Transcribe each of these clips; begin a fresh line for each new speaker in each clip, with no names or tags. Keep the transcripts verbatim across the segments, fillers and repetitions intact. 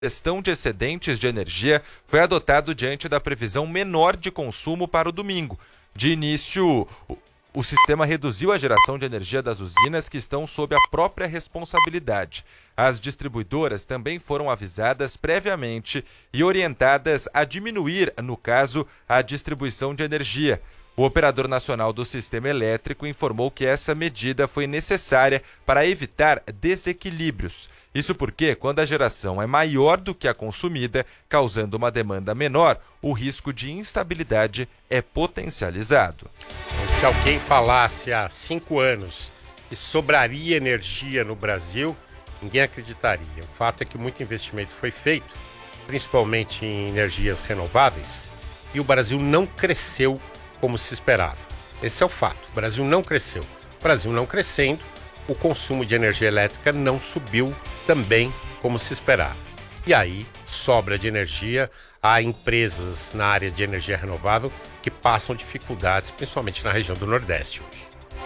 gestão de excedentes de energia foi adotado diante da previsão menor de consumo para o domingo. De início, o, o sistema reduziu a geração de energia das usinas que estão sob a própria responsabilidade. As distribuidoras também foram avisadas previamente e orientadas a diminuir, no caso, a distribuição de energia. O Operador Nacional do Sistema Elétrico informou que essa medida foi necessária para evitar desequilíbrios. Isso porque, quando a geração é maior do que a consumida, causando uma demanda menor, o risco de instabilidade é potencializado.
Se alguém falasse há cinco anos que sobraria energia no Brasil, ninguém acreditaria. O fato é que muito investimento foi feito, principalmente em energias renováveis, e o Brasil não cresceu como se esperava. Esse é o fato. O Brasil não cresceu. O Brasil não crescendo, o consumo de energia elétrica não subiu também como se esperava. E aí, sobra de energia, há empresas na área de energia renovável que passam dificuldades, principalmente na região do Nordeste hoje.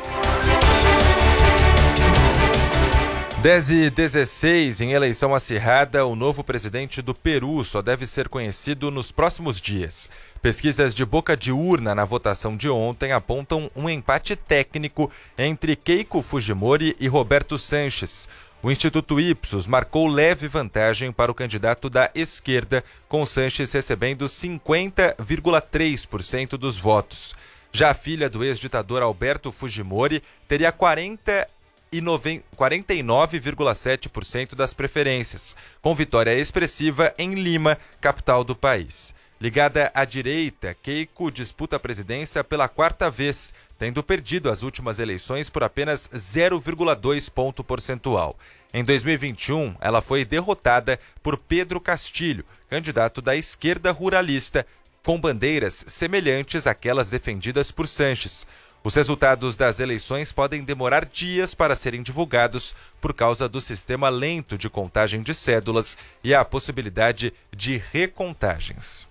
dez e dezesseis, em eleição acirrada, o novo presidente do Peru só deve ser conhecido nos próximos dias. Pesquisas de boca de urna na votação de ontem apontam um empate técnico entre Keiko Fujimori e Roberto Sanches. O Instituto Ipsos marcou leve vantagem para o candidato da esquerda, com Sanches recebendo cinquenta vírgula três por cento dos votos. Já a filha do ex-ditador Alberto Fujimori teria quarenta e nove vírgula sete por cento das preferências, com vitória expressiva em Lima, capital do país. Ligada à direita, Keiko disputa a presidência pela quarta vez, tendo perdido as últimas eleições por apenas zero vírgula dois ponto percentual. Em dois mil e vinte e um, ela foi derrotada por Pedro Castilho, candidato da esquerda ruralista, com bandeiras semelhantes àquelas defendidas por Sanches. Os resultados das eleições podem demorar dias para serem divulgados por causa do sistema lento de contagem de cédulas e a possibilidade de recontagens.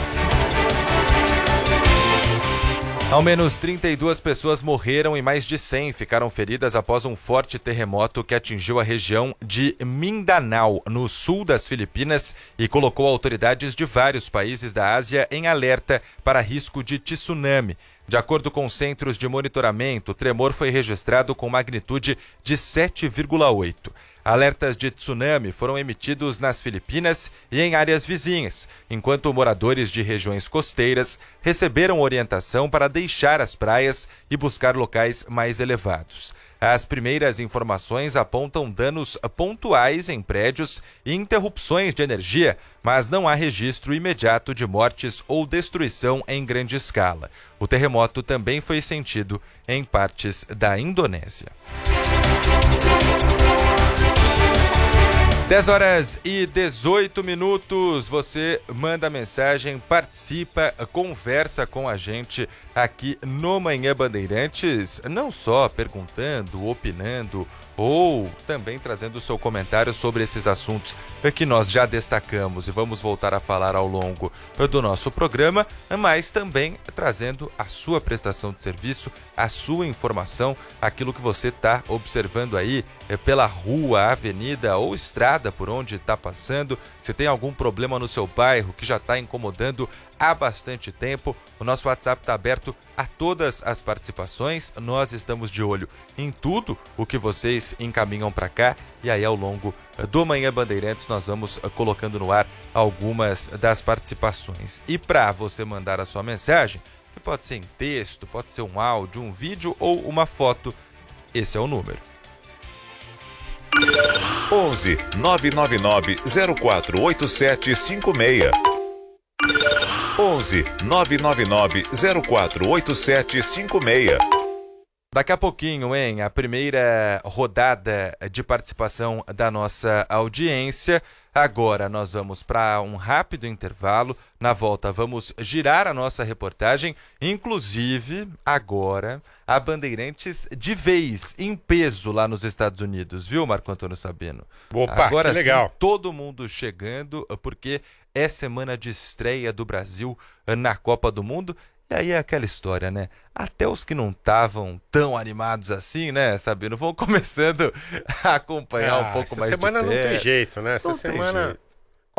Ao menos trinta e duas pessoas morreram e mais de cem ficaram feridas após um forte terremoto que atingiu a região de Mindanao, no sul das Filipinas, e colocou autoridades de vários países da Ásia em alerta para risco de tsunami. De acordo com centros de monitoramento, o tremor foi registrado com magnitude de sete vírgula oito. Alertas de tsunami foram emitidos nas Filipinas e em áreas vizinhas, enquanto moradores de regiões costeiras receberam orientação para deixar as praias e buscar locais mais elevados. As primeiras informações apontam danos pontuais em prédios e interrupções de energia, mas não há registro imediato de mortes ou destruição em grande escala. O terremoto também foi sentido em partes da Indonésia. dez horas e dezoito minutos, você manda mensagem, participa, conversa com a gente aqui no Manhã Bandeirantes, não só perguntando, opinando ou também trazendo o seu comentário sobre esses assuntos que nós já destacamos e vamos voltar a falar ao longo do nosso programa, mas também trazendo a sua prestação de serviço, a sua informação, aquilo que você está observando aí pela rua, avenida ou estrada por onde está passando. Se tem algum problema no seu bairro que já está incomodando há bastante tempo, o nosso WhatsApp está aberto a todas as participações. Nós estamos de olho em tudo o que vocês encaminham para cá e aí ao longo do Manhã Bandeirantes nós vamos colocando no ar algumas das participações. E para você mandar a sua mensagem, que pode ser em texto, pode ser um áudio, um vídeo ou uma foto, esse é o número.
onze nove nove nove zero quatro oito sete cinco seis. onze nove nove nove zero quatro oito sete cinco seis.
Daqui a pouquinho, hein, a primeira rodada de participação da nossa audiência. Agora nós vamos para um rápido intervalo. Na volta vamos girar a nossa reportagem, inclusive agora a Bandeirantes de vez, em peso lá nos Estados Unidos, viu, Marco Antônio Sabino?
Opa,
agora
que legal.
Sim, todo mundo chegando, porque é semana de estreia do Brasil na Copa do Mundo. E aí é aquela história, né? Até os que não estavam tão animados assim, né, Sabino, vão começando a acompanhar
ah,
um pouco
essa
mais de
semana
perto.
não tem jeito, né? Essa
Não
semana